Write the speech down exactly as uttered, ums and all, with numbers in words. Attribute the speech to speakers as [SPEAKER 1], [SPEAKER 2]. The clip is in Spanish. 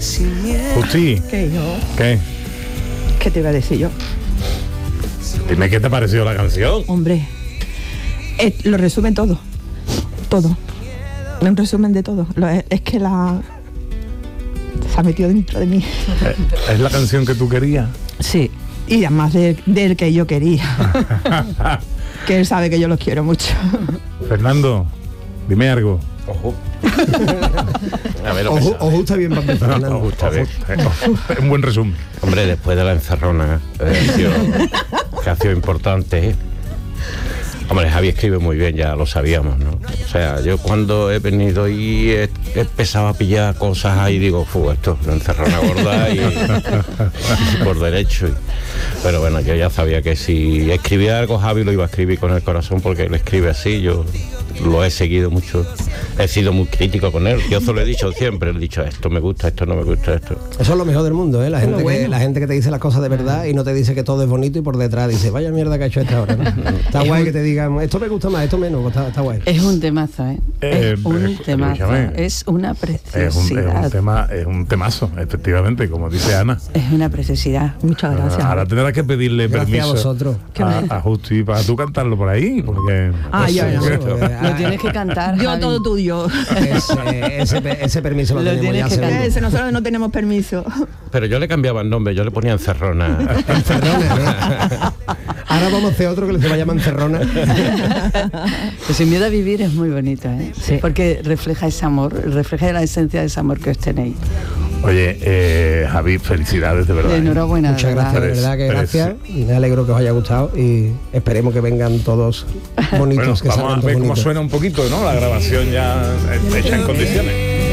[SPEAKER 1] Justi,
[SPEAKER 2] ¿Qué yo?
[SPEAKER 1] ¿qué?
[SPEAKER 2] ¿Qué te iba a decir yo?
[SPEAKER 1] Dime qué te ha parecido la canción.
[SPEAKER 2] Hombre, eh, lo resume todo. Todo. Un resumen de todo. Lo, es, es que la... se ha metido dentro de mí.
[SPEAKER 1] ¿Es la canción que tú querías?
[SPEAKER 2] Sí. Y además de- del que yo quería. Que él sabe que yo los quiero mucho.
[SPEAKER 1] Fernando, dime algo.
[SPEAKER 3] Ojo. A ver, lo que
[SPEAKER 4] Ojo,
[SPEAKER 3] sabe.
[SPEAKER 4] ojo, está bien, para empezar,
[SPEAKER 1] No,
[SPEAKER 4] Fernando.
[SPEAKER 1] ojo, está bien. Ojo. Un buen resumen.
[SPEAKER 3] Hombre, después de la encerrona, eh, ha sido- que ha sido importante. ¿eh? Hombre, Javi escribe muy bien, ya lo sabíamos, ¿no? O sea, yo cuando he venido y he, he empezado a pillar cosas ahí, digo, fu, esto es una encerrona gorda y, y por derecho. Y- pero bueno, yo ya sabía que si escribía algo, Javi lo iba a escribir con el corazón, porque él escribe así, yo lo he seguido mucho, he sido muy crítico con él, yo se lo he dicho siempre, le he dicho, esto me gusta, esto no me gusta, esto...
[SPEAKER 4] Eso es lo mejor del mundo, ¿eh? La gente,
[SPEAKER 2] bueno.
[SPEAKER 4] que, la gente que te dice las cosas de verdad y no te dice que todo es bonito y por detrás dice, vaya mierda que ha hecho esta hora, ¿no? Está
[SPEAKER 5] Es
[SPEAKER 4] guay
[SPEAKER 5] un-
[SPEAKER 4] que te digan, esto me gusta más, esto menos, pues está, está guay.
[SPEAKER 5] Es un temazo, ¿eh?
[SPEAKER 1] Eh,
[SPEAKER 5] es un
[SPEAKER 1] eh,
[SPEAKER 5] temazo.
[SPEAKER 1] escúchame.
[SPEAKER 5] Es una
[SPEAKER 1] Es un, es
[SPEAKER 5] preciosidad.
[SPEAKER 1] un tema, es un temazo, efectivamente, como dice Ana.
[SPEAKER 5] Es una preciosidad.
[SPEAKER 2] Muchas gracias.
[SPEAKER 1] Ahora tendrás que pedirle
[SPEAKER 4] Gracias
[SPEAKER 1] permiso
[SPEAKER 4] a vosotros.
[SPEAKER 1] a, a Justi para tú cantarlo por ahí, porque...
[SPEAKER 2] Ah, ya, ya.
[SPEAKER 4] Eso, eh,
[SPEAKER 5] Lo tienes que cantar,
[SPEAKER 2] Yo
[SPEAKER 5] Javi.
[SPEAKER 2] todo tuyo.
[SPEAKER 4] ese, ese, pe- ese permiso lo,
[SPEAKER 5] Lo
[SPEAKER 4] tenemos
[SPEAKER 5] tienes
[SPEAKER 4] ya
[SPEAKER 5] que
[SPEAKER 4] seguro.
[SPEAKER 5] cantar.
[SPEAKER 2] Ese, nosotros no tenemos permiso.
[SPEAKER 3] Pero yo le cambiaba el nombre, yo le ponía encerrona.
[SPEAKER 4] Encerrona, ¿eh? Ahora vamos a hacer otro que se va a llamar Encerrona.
[SPEAKER 5] Pues Sin miedo a vivir es muy bonito, ¿eh?
[SPEAKER 2] Sí.
[SPEAKER 5] Porque refleja ese amor, refleja la esencia de ese amor que os tenéis.
[SPEAKER 1] Oye, eh, Javi, felicidades, de verdad. ¿eh?
[SPEAKER 5] Enhorabuena. de
[SPEAKER 4] Muchas
[SPEAKER 5] verdad.
[SPEAKER 4] gracias, de
[SPEAKER 1] Pero es-
[SPEAKER 4] verdad que
[SPEAKER 1] pero es-
[SPEAKER 4] gracias. Y me alegro que os haya gustado y esperemos que vengan todos bonitos,
[SPEAKER 1] Bueno,
[SPEAKER 4] que
[SPEAKER 1] vamos
[SPEAKER 4] salgan
[SPEAKER 1] a
[SPEAKER 4] todos
[SPEAKER 1] ver cómo
[SPEAKER 4] bonitos.
[SPEAKER 1] suena un poquito, ¿no? La grabación ya eh, hecha en condiciones.